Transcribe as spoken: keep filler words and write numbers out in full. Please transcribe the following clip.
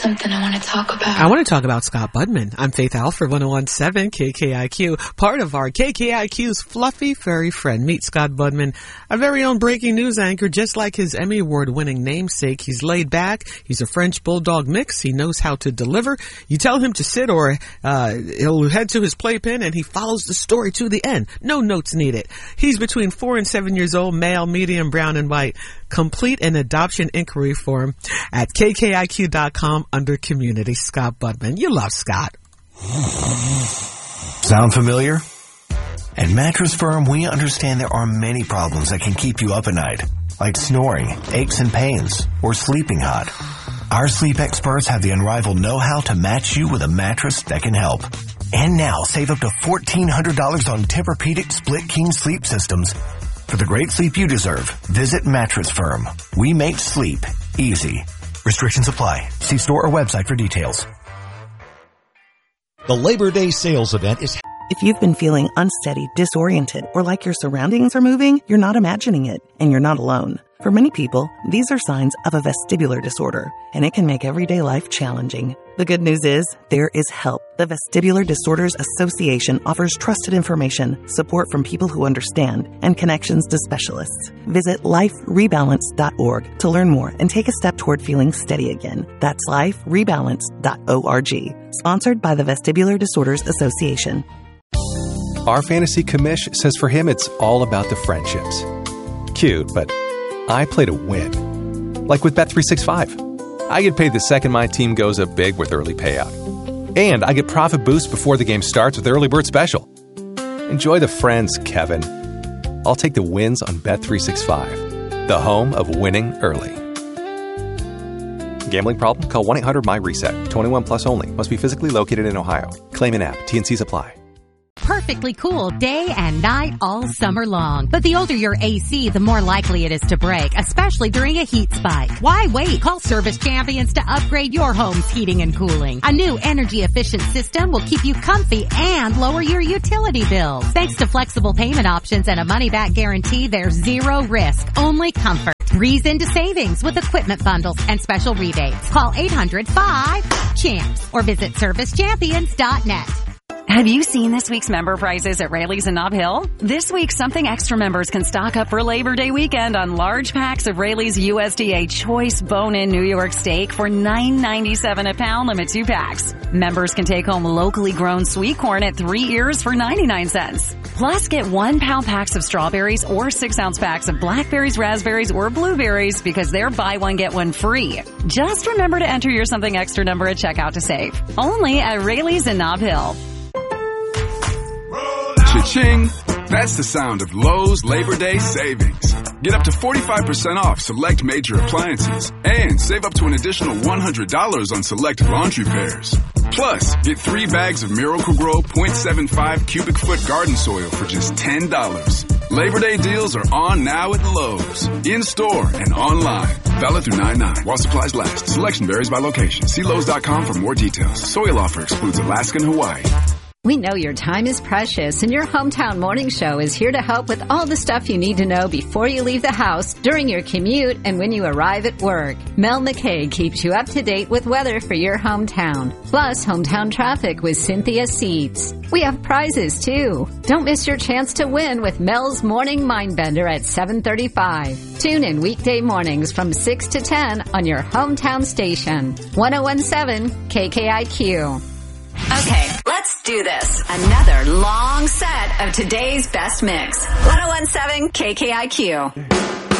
something I want to talk about. I want to talk about Scott Budman. I'm Faith Alford, one oh one point seven K K I Q, part of our K K I Q's fluffy furry friend. Meet Scott Budman, a very own breaking news anchor, just like his Emmy Award-winning namesake. He's laid back. He's a French Bulldog mix. He knows how to deliver. You tell him to sit or uh he'll head to his playpen, and he follows the story to the end. No notes needed. He's between four and seven years old, male, medium, brown, and white. Complete an adoption inquiry form at K K I Q dot com under community. Scott Budman. You love Scott. Sound familiar? At Mattress Firm, we understand there are many problems that can keep you up at night, like snoring, aches and pains, or sleeping hot. Our sleep experts have the unrivaled know-how to match you with a mattress that can help. And now, save up to fourteen hundred dollars on Tempur-Pedic Split King sleep systems. For the great sleep you deserve, visit Mattress Firm. We make sleep easy. Restrictions apply. See store or website for details. The Labor Day sales event is... If you've been feeling unsteady, disoriented, or like your surroundings are moving, you're not imagining it, and you're not alone. For many people, these are signs of a vestibular disorder, and it can make everyday life challenging. The good news is, there is help. The Vestibular Disorders Association offers trusted information, support from people who understand, and connections to specialists. Visit life rebalance dot org to learn more and take a step toward feeling steady again. That's life rebalance dot org. Sponsored by the Vestibular Disorders Association. Our fantasy commish says for him it's all about the friendships. Cute, but I play to win. Like with Bet three sixty-five. I get paid the second my team goes up big with early payout. And I get profit boost before the game starts with Early Bird Special. Enjoy the friends, Kevin. I'll take the wins on Bet three sixty-five, the home of winning early. Gambling problem? Call one eight hundred M Y reset. twenty-one plus only. Must be physically located in Ohio. Claim in app. T and C's apply. Perfectly cool day and night all summer long. But the older your A C, the more likely it is to break, especially during a heat spike. Why wait? Call Service Champions to upgrade your home's heating and cooling. A new energy-efficient system will keep you comfy and lower your utility bills. Thanks to flexible payment options and a money-back guarantee, there's zero risk, only comfort. Breeze into savings with equipment bundles and special rebates. Call eight hundred five champs or visit service champions dot net. Have you seen this week's member prices at Raley's in Nob Hill? This week, Something Extra members can stock up for Labor Day weekend on large packs of Raley's U S D A Choice Bone-In New York Steak for nine ninety-seven a pound, limit two packs. Members can take home locally grown sweet corn at three ears for ninety-nine cents. Plus, get one pound packs of strawberries or six ounce packs of blackberries, raspberries, or blueberries because they're buy one, get one free. Just remember to enter your Something Extra number at checkout to save. Only at Raley's in Nob Hill. Cha-ching! That's the sound of Lowe's Labor Day savings. Get up to forty-five percent off select major appliances and save up to an additional one hundred dollars on select laundry pairs. Plus, get three bags of Miracle-Gro point seven five cubic foot garden soil for just ten dollars. Labor Day deals are on now at Lowe's. In-store and online. Valid through nine nine while supplies last. Selection varies by location. See Lowe's dot com for more details. Soil offer excludes Alaska and Hawaii. We know your time is precious, and your Hometown Morning Show is here to help with all the stuff you need to know before you leave the house, during your commute, and when you arrive at work. Mel McKay keeps you up to date with weather for your hometown. Plus, hometown traffic with Cynthia Seeds. We have prizes, too. Don't miss your chance to win with Mel's Morning Mindbender at seven thirty-five. Tune in weekday mornings from six to ten on your hometown station. one oh one point seven K K I Q. Okay, let's do this. Another long set of today's best mix. one oh one point seven K K I Q.